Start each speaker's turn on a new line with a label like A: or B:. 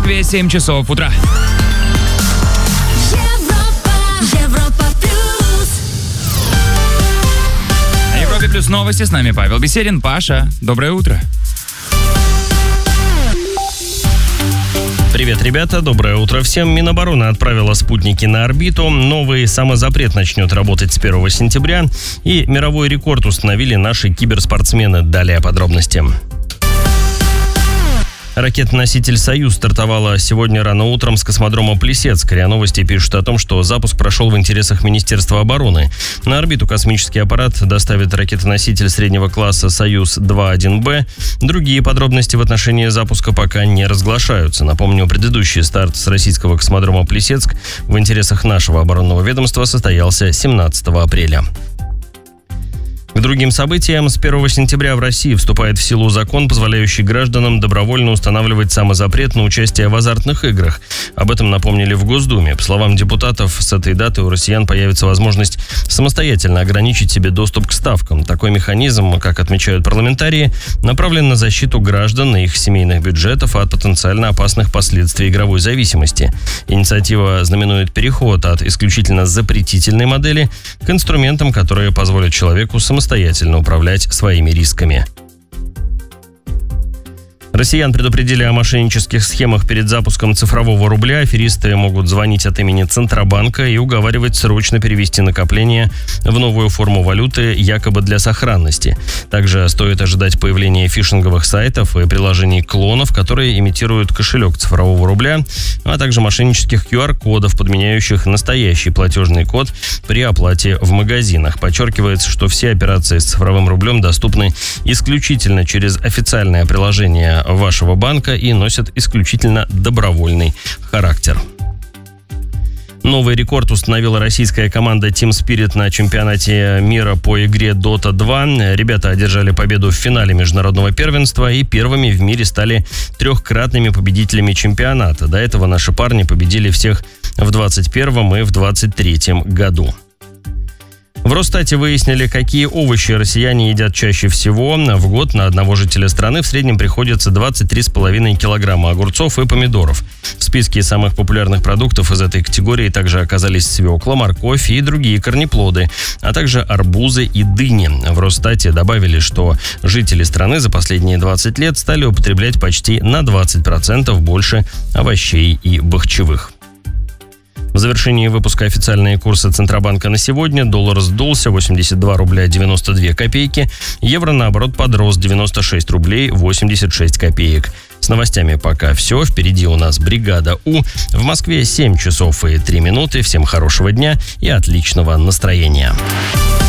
A: Москве 7 часов утра.
B: Европа плюс.
A: На Европе плюс новости. С нами Павел Беседин. Паша, доброе утро.
C: Привет, ребята, доброе утро всем. Минобороны отправила спутники на орбиту. Новый самозапрет начнет работать с 1 сентября. И мировой рекорд установили наши киберспортсмены. Далее подробности. Ракета-носитель «Союз» стартовала сегодня рано утром с космодрома Плесецк. РИА Новости пишут о том, что запуск прошел в интересах Министерства обороны. На орбиту космический аппарат доставит ракета-носитель среднего класса «Союз-2-1Б». Другие подробности в отношении запуска пока не разглашаются. Напомню, предыдущий старт с российского космодрома Плесецк в интересах нашего оборонного ведомства состоялся 17 апреля. К другим событиям. С 1 сентября в России вступает в силу закон, позволяющий гражданам добровольно устанавливать самозапрет на участие в азартных играх. Об этом напомнили в Госдуме. По словам депутатов, с этой даты у россиян появится возможность самостоятельно ограничить себе доступ к ставкам. Такой механизм, как отмечают парламентарии, направлен на защиту граждан и их семейных бюджетов от потенциально опасных последствий игровой зависимости. Инициатива знаменует переход от исключительно запретительной модели к инструментам, которые позволят человеку самостоятельно управлять своими рисками. Россиян предупредили о мошеннических схемах перед запуском цифрового рубля. Аферисты могут звонить от имени Центробанка и уговаривать срочно перевести накопления в новую форму валюты, якобы для сохранности. Также стоит ожидать появления фишинговых сайтов и приложений клонов, которые имитируют кошелек цифрового рубля, а также мошеннических QR-кодов, подменяющих настоящий платежный код при оплате в магазинах. Подчеркивается, что все операции с цифровым рублем доступны исключительно через официальное приложение вашего банка и носят исключительно добровольный характер. Новый рекорд установила российская команда Team Spirit на чемпионате мира по игре Dota 2. Ребята одержали победу в финале международного первенства и первыми в мире стали трехкратными победителями чемпионата. До этого наши парни победили всех в 2021 и в 2023 году. В Росстате выяснили, какие овощи россияне едят чаще всего. В год на одного жителя страны в среднем приходится 23,5 килограмма огурцов и помидоров. В списке самых популярных продуктов из этой категории также оказались свекла, морковь и другие корнеплоды, а также арбузы и дыни. В Росстате добавили, что жители страны за последние 20 лет стали употреблять почти на 20% больше овощей и бахчевых. В завершении выпуска официальные курсы Центробанка на сегодня. Доллар сдулся 82 рубля 92 копейки. Евро, наоборот, подрос 96 рублей 86 копеек. С новостями пока все. Впереди у нас бригада У. В Москве 7 часов и 3 минуты. Всем хорошего дня и отличного настроения.